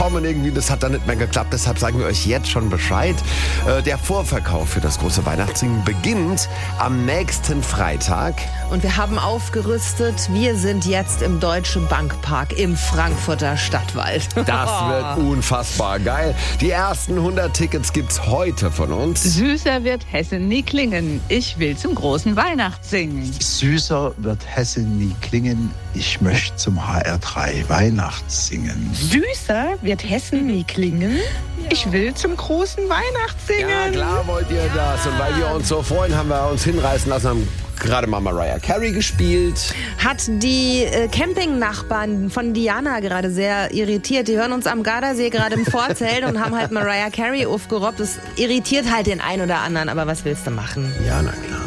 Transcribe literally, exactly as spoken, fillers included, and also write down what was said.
bekommen und irgendwie, das hat dann nicht mehr geklappt. Deshalb sagen wir euch jetzt schon Bescheid. Äh, der Vorverkauf für das große Weihnachtssingen beginnt am nächsten Freitag. Und wir haben aufgerüstet. Wir sind jetzt im Deutschen Bankpark im Frankfurter Stadtwald. Das wird unfassbar geil. Die ersten hundert Tickets gibt's heute von uns. Süßer wird Hessen nie klingen. Ich will zum großen Weihnachtssingen. Süßer wird Hessen nie klingen. Ich möchte zum H R drei Weihnachtssingen. Süßer wird Hessen nie klingen. Ich will zum großen Weihnachtssingen. Ja, klar wollt ihr das. Und weil wir uns so freuen, haben wir uns hinreißen lassen, haben gerade mal Mariah Carey gespielt. Hat die äh, Campingnachbarn von Diana gerade sehr irritiert. Die hören uns am Gardasee gerade im Vorzelt und haben halt Mariah Carey aufgerobbt. Das irritiert halt den einen oder anderen, aber was willst du machen? Ja, na klar.